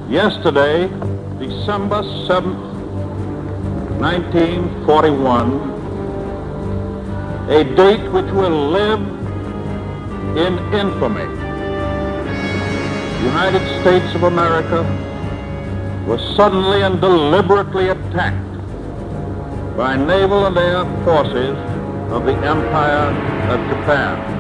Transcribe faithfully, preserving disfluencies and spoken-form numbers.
Yesterday, December seventh, nineteen forty-one, a date which will live in infamy. The United States of America was suddenly and deliberately attacked by naval and air forces of the Empire of Japan.